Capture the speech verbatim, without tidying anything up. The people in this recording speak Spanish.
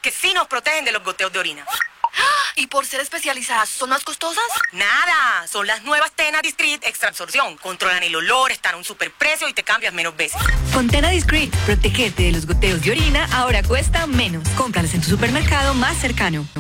que sí nos protegen de los goteos de orina. ¿Y por ser especializadas, son más costosas? Nada, son las nuevas Tena Discreet Extra Absorción. Controlan el olor, están a un superprecio y te cambias menos veces. Con Tena Discreet, protegerte de los goteos de orina ahora cuesta menos. Cómpralas en tu supermercado más cercano.